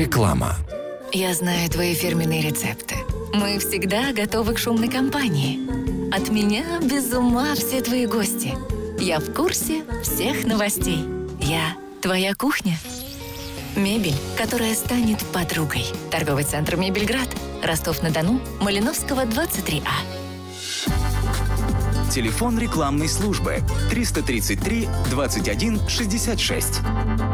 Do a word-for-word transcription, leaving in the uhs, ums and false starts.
Реклама. Я знаю твои фирменные рецепты. Мы всегда готовы к шумной компании. От меня без ума все твои гости. Я в курсе всех новостей. Я твоя кухня. Мебель, которая станет подругой. Торговый центр «Мебельград». Ростов-на-Дону, Малиновского, двадцать три А. Телефон рекламной службы триста тридцать три двадцать один шестьдесят шесть.